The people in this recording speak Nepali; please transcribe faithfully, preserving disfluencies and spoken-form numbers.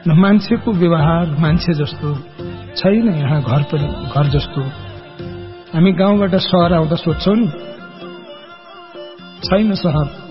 न मान्छेको व्यवहार मान्छे जस्तो छैन यहाँ, घर पनि घर जस्तो। हामी गाउँबाट सहर आउँदा सोध्छौं नि, छैन सहर।